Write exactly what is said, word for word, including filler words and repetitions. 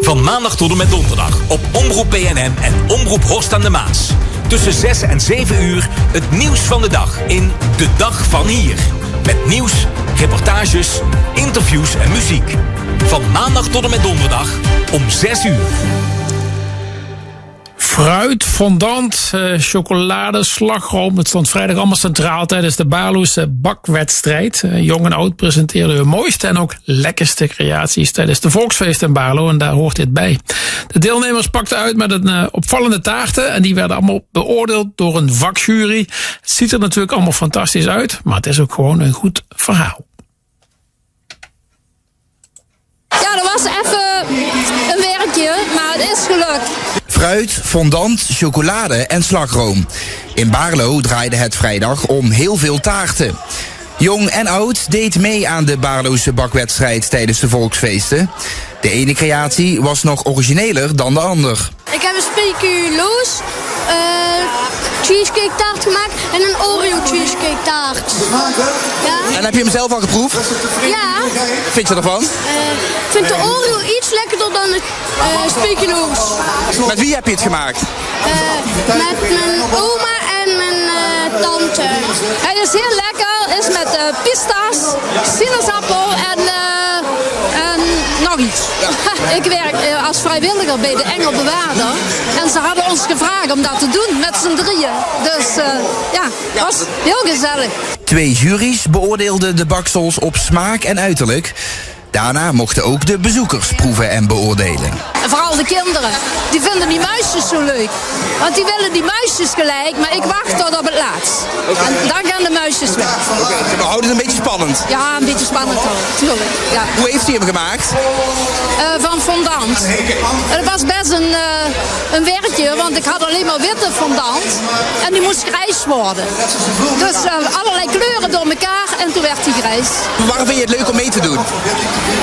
Van maandag tot en met donderdag op Omroep P N M en Omroep Horst aan de Maas. Tussen zes en zeven uur het nieuws van de dag in De Dag van Hier. Met nieuws, reportages, interviews en muziek. Van maandag tot en met donderdag om zes uur. Fruit, fondant, uh, chocolade, slagroom. Het stond vrijdag allemaal centraal tijdens de Baarloese bakwedstrijd. Uh, jong en oud presenteerden hun mooiste en ook lekkerste creaties tijdens de volksfeest in Baarlo. En daar hoort dit bij. De deelnemers pakten uit met een uh, opvallende taarten. En die werden allemaal beoordeeld door een vakjury. Het ziet er natuurlijk allemaal fantastisch uit. Maar het is ook gewoon een goed verhaal. Ja, dat was even een werkje, maar het is gelukt. Fruit, fondant, chocolade en slagroom. In Baarlo draaide het vrijdag om heel veel taarten. Jong en oud deed mee aan de Baarloze bakwedstrijd tijdens de volksfeesten. De ene creatie was nog origineler dan de ander. Ik heb een speculoos uh, cheesecake taart gemaakt en een Oreo cheesecake taart. Ja. En heb je hem zelf al geproefd? Ja. Wat vind je ervan? Uh, ik vind de Oreo iets lekkerder dan de uh, speculoos. Met wie heb je het gemaakt? Uh, met mijn oma en mijn uh, tante. Het is heel lekker. Het is met uh, pista's, sinaasappel en, uh, en nog iets. Ik werk uh, als vrijwilliger bij de Engelbewaarder. En ze hadden ons gevraagd om dat te doen met z'n drieën. Dus uh, ja, het was heel gezellig. Twee juries beoordeelden de baksels op smaak en uiterlijk. Daarna mochten ook de bezoekers proeven en beoordelen. En vooral de kinderen. Die vinden die muisjes zo leuk. Want die willen die muisjes gelijk, maar ik wacht tot op het laatst. Okay. En dan gaan de muisjes weg. Okay, we houden het een beetje spannend. Ja, een beetje spannend al, tuurlijk. Ja. Hoe heeft hij hem gemaakt? Uh, van fondant. Het was best een, uh, een werkje, want ik had alleen maar witte fondant. En die moest grijs worden. Dus uh, allerlei kleuren door elkaar en toen werd hij grijs. Waarom vind je het leuk om mee te doen?